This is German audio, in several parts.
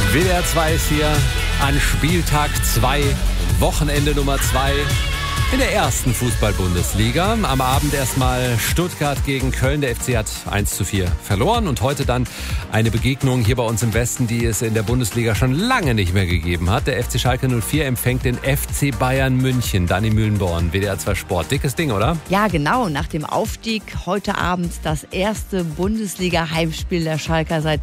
WDR 2 ist hier an Spieltag 2, Wochenende Nummer 2 in der ersten Fußball-Bundesliga. Am Abend erstmal Stuttgart gegen Köln. Der FC hat 1:4 verloren und heute dann eine Begegnung hier bei uns im Westen, die es in der Bundesliga schon lange nicht mehr gegeben hat. Der FC Schalke 04 empfängt den FC Bayern München. Dani Mühlenborn, WDR 2 Sport. Dickes Ding, oder? Ja, genau. Nach dem Aufstieg heute Abend das erste Bundesliga-Heimspiel der Schalker seit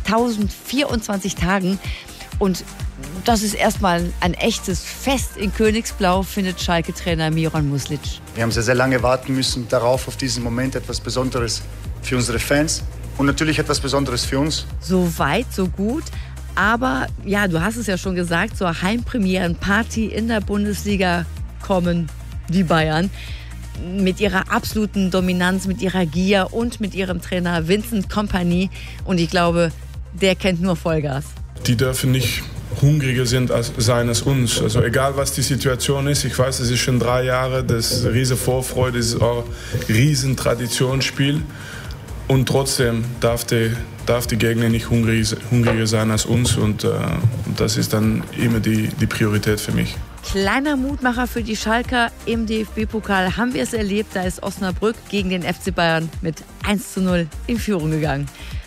1024 Tagen. Und das ist erstmal ein echtes Fest in Königsblau, findet Schalke-Trainer Miran Muslic. Wir haben sehr, sehr lange warten müssen darauf, auf diesen Moment, etwas Besonderes für unsere Fans und natürlich etwas Besonderes für uns. So weit, so gut. Aber ja, du hast es ja schon gesagt, zur Heimpremierenparty in der Bundesliga kommen die Bayern. Mit ihrer absoluten Dominanz, mit ihrer Gier und mit ihrem Trainer Vincent Kompany. Und ich glaube, der kennt nur Vollgas. Die dürfen nicht hungriger sein als uns. Also egal, was die Situation ist. Ich weiß, es ist schon 3 Jahre, das riesen Vorfreude, das ist auch ein riesen Traditionsspiel. Und trotzdem darf die Gegner nicht hungriger sein als uns. Und das ist dann immer die Priorität für mich. Kleiner Mutmacher für die Schalker im DFB-Pokal haben wir es erlebt. Da ist Osnabrück gegen den FC Bayern mit 1:0 in Führung gegangen.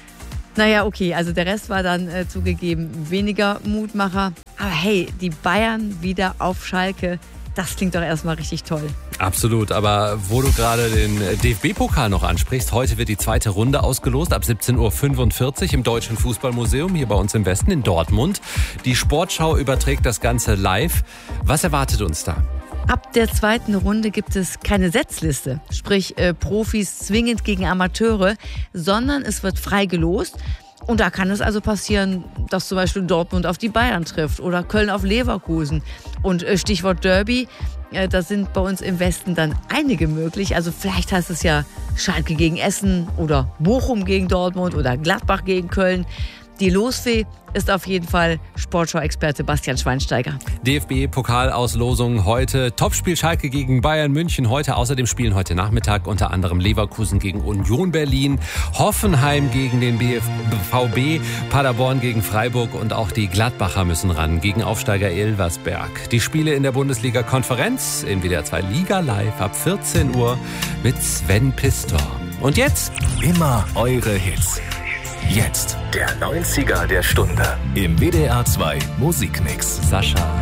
Naja, okay, also der Rest war dann zugegeben weniger Mutmacher. Aber hey, die Bayern wieder auf Schalke, das klingt doch erstmal richtig toll. Absolut, aber wo du gerade den DFB-Pokal noch ansprichst, heute wird die zweite Runde ausgelost ab 17:45 Uhr im Deutschen Fußballmuseum hier bei uns im Westen in Dortmund. Die Sportschau überträgt das Ganze live. Was erwartet uns da? Ab der zweiten Runde gibt es keine Setzliste, sprich Profis zwingend gegen Amateure, sondern es wird frei gelost. Und da kann es also passieren, dass zum Beispiel Dortmund auf die Bayern trifft oder Köln auf Leverkusen. Und Stichwort Derby, da sind bei uns im Westen dann einige möglich. Also vielleicht heißt es ja Schalke gegen Essen oder Bochum gegen Dortmund oder Gladbach gegen Köln. Die Losfee ist auf jeden Fall Sportschau-Experte Bastian Schweinsteiger. DFB-Pokalauslosung heute. Topspiel Schalke gegen Bayern München heute. Außerdem spielen heute Nachmittag unter anderem Leverkusen gegen Union Berlin, Hoffenheim gegen den BVB, Paderborn gegen Freiburg und auch die Gladbacher müssen ran gegen Aufsteiger Elversberg. Die Spiele in der Bundesliga-Konferenz in WDR 2 Liga live ab 14 Uhr mit Sven Pistor. Und jetzt? Immer eure Hits. Jetzt der 90er der Stunde im WDR 2 Musikmix. Sascha.